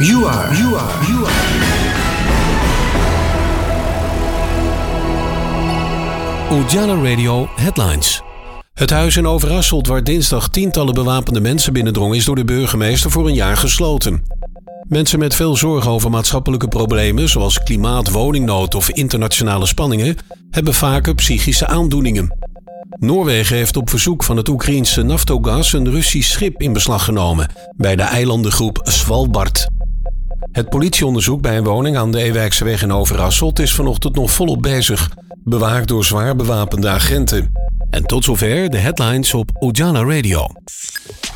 You are. Ujala Radio Headlines. Het huis in Overasselt, waar dinsdag tientallen bewapende mensen binnendrongen, is door de burgemeester voor een jaar gesloten. Mensen met veel zorgen over maatschappelijke problemen, zoals klimaat, woningnood of internationale spanningen, hebben vaker psychische aandoeningen. Noorwegen heeft op verzoek van het Oekraïense Naftogaz een Russisch schip in beslag genomen bij de eilandengroep Svalbard. Het politieonderzoek bij een woning aan de Ewijkseweg in Overasselt is vanochtend nog volop bezig, bewaakt door zwaar bewapende agenten. En tot zover de headlines op Ujala Radio.